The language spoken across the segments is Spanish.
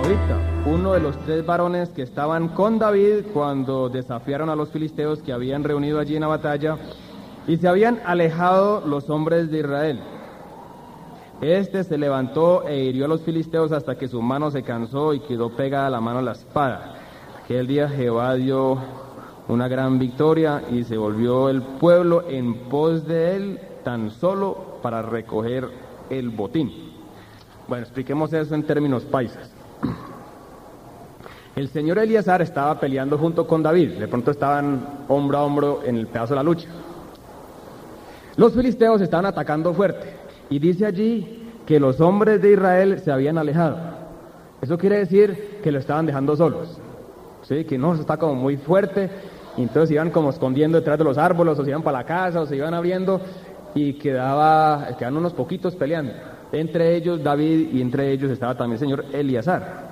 ahorita, uno de los 3 varones que estaban con David cuando desafiaron a los filisteos que habían reunido allí en la batalla y se habían alejado los hombres de Israel. Este se levantó e hirió a los filisteos hasta que su mano se cansó y quedó pegada la mano a la espada. Aquel día Jehová dio una gran victoria y se volvió el pueblo en pos de él tan solo para recoger el botín. Bueno, expliquemos eso en términos paisas. El señor Eleazar estaba peleando junto con David. De pronto estaban hombro a hombro en el pedazo de la lucha. Los filisteos estaban atacando fuerte. Y dice allí que los hombres de Israel se habían alejado. Eso quiere decir que lo estaban dejando solos. ¿Sí? Que no, eso está como muy fuerte. Y entonces se iban como escondiendo detrás de los árboles, o se iban para la casa, o se iban abriendo. Y quedaban unos poquitos peleando. Entre ellos David y entre ellos estaba también el señor Eleazar.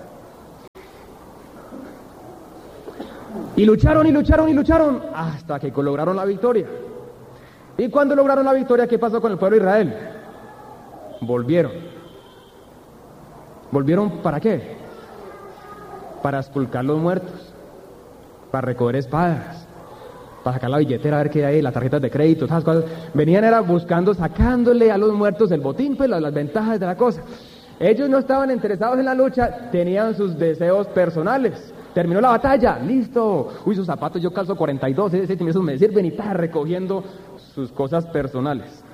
Y lucharon y lucharon y lucharon hasta que lograron la victoria. Y cuando lograron la victoria, ¿qué pasó con el pueblo de Israel? Volvieron. ¿Volvieron para qué? Para esculcar los muertos, para recoger espadas, para sacar la billetera, a ver qué hay, las tarjetas de crédito, esas cosas. Venían era buscando, sacándole a los muertos el botín, pues las ventajas de la cosa. Ellos no estaban interesados en la lucha, tenían sus deseos personales. Terminó la batalla, listo. Uy, sus zapatos yo calzo 42, esos me sirven y está recogiendo sus cosas personales.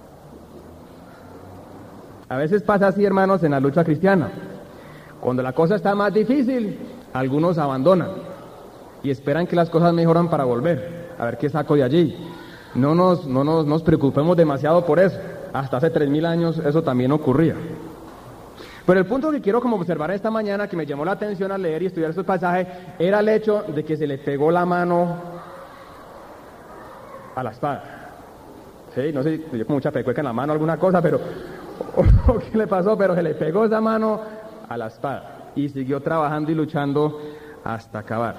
A veces pasa así, hermanos, en la lucha cristiana. Cuando la cosa está más difícil, algunos abandonan y esperan que las cosas mejoran para volver. A ver qué saco de allí. No nos preocupemos demasiado por eso. Hasta hace 3000 años eso también ocurría. Pero el punto que quiero como observar esta mañana, que me llamó la atención al leer y estudiar estos pasajes, era el hecho de que se le pegó la mano a la espada. Sí, no sé, yo con mucha pecueca en la mano alguna cosa, pero ¿qué le pasó? Pero se le pegó esa mano a la espada y siguió trabajando y luchando hasta acabar.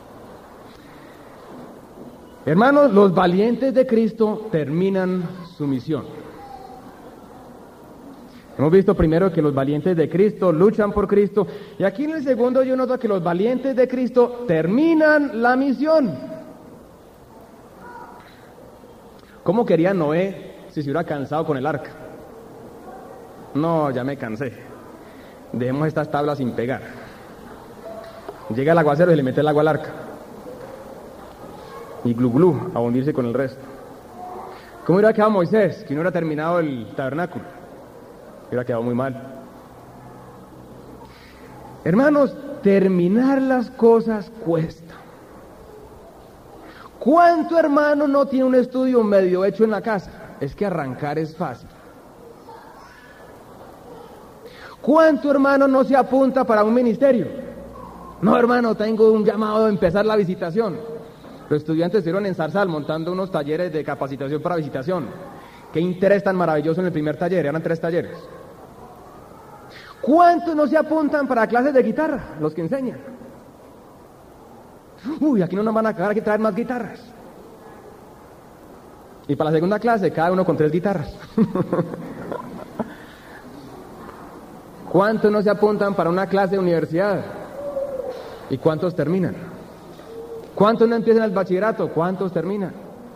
Hermanos, los valientes de Cristo terminan su misión. Hemos visto primero que los valientes de Cristo luchan por Cristo, y aquí en el segundo yo noto que los valientes de Cristo terminan la misión. ¿Cómo quería Noé si se hubiera cansado con el arca? No, ya me cansé. Dejemos estas tablas sin pegar. Llega el aguacero y le mete el agua al arca. Y glu glu, a hundirse con el resto. ¿Cómo hubiera quedado Moisés, que no hubiera terminado el tabernáculo? Hubiera quedado muy mal. Hermanos, terminar las cosas cuesta. ¿Cuánto hermano no tiene un estudio medio hecho en la casa? Es que arrancar es fácil. ¿Cuánto hermano no se apunta para un ministerio? No, hermano, tengo un llamado a empezar la visitación. Los estudiantes estuvieron en Zarzal montando unos talleres de capacitación para visitación. Qué interés tan maravilloso en el primer taller, eran 3 talleres. ¿Cuántos no se apuntan para clases de guitarra? Los que enseñan. Uy, aquí no nos van a acabar, hay que traer más guitarras. Y para la segunda clase, cada uno con 3 guitarras. ¿Cuántos no se apuntan para una clase de universidad? ¿Y cuántos terminan? ¿Cuántos no empiezan el bachillerato? ¿Cuántos terminan?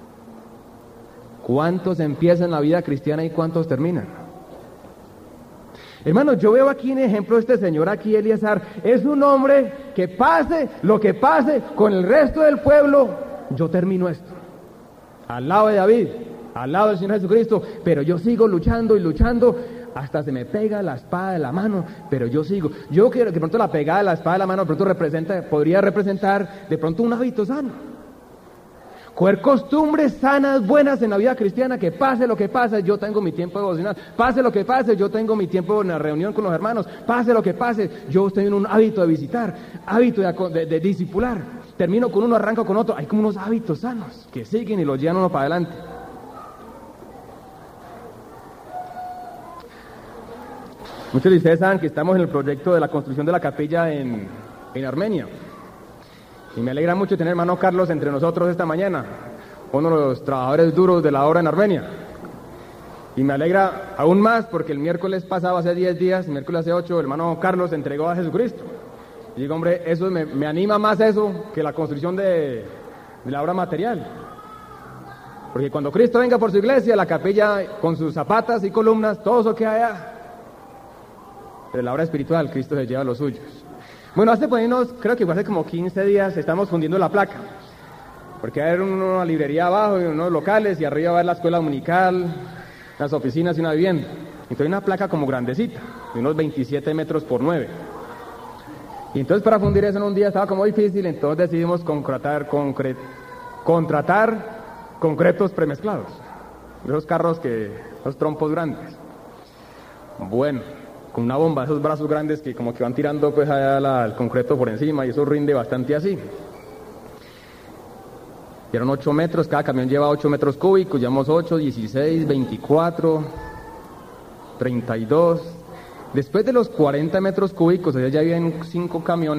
¿Cuántos empiezan la vida cristiana y cuántos terminan? Hermanos, yo veo aquí un ejemplo de este señor aquí, Eleazar. Es un hombre que pase lo que pase con el resto del pueblo, yo termino esto. Al lado de David, al lado del Señor Jesucristo, pero yo sigo luchando y luchando hasta se me pega la espada de la mano, pero yo sigo. Yo quiero que de pronto la pegada de la espada de la mano de pronto podría representar de pronto un hábito sano. Coger costumbres sanas, buenas en la vida cristiana, que pase lo que pase, yo tengo mi tiempo devocional, pase lo que pase, yo tengo mi tiempo en la reunión con los hermanos, pase lo que pase, yo estoy en un hábito de visitar, hábito de discipular, termino con uno, arranco con otro, hay como unos hábitos sanos que siguen y los llevan uno para adelante. Muchos de ustedes saben que estamos en el proyecto de la construcción de la capilla en Armenia. Y me alegra mucho tener hermano Carlos entre nosotros esta mañana, uno de los trabajadores duros de la obra en Armenia. Y me alegra aún más porque el miércoles pasado, hace 10 días, el miércoles hace 8, el hermano Carlos entregó a Jesucristo. Y digo, hombre, eso me anima más eso que la construcción de la obra material. Porque cuando Cristo venga por su iglesia, la capilla con sus zapatas y columnas, todo eso queda allá. Pero la obra espiritual, Cristo se lleva los suyos. Bueno, hace creo que hace como 15 días, estamos fundiendo la placa. Porque hay una librería abajo y unos locales y arriba va a haber la escuela dominical, las oficinas y una vivienda. Entonces hay una placa como grandecita, de unos 27 metros por 9. Y entonces para fundir eso en un día estaba como difícil, entonces decidimos contratar concretos premezclados. Esos carros esos trompos grandes. Bueno, con una bomba, esos brazos grandes que como que van tirando pues allá el concreto por encima y eso rinde bastante así. Y eran 8 metros, cada camión lleva 8 metros cúbicos, llevamos 8, 16, 24, 32. Después de los 40 metros cúbicos, ya habían 5 camiones.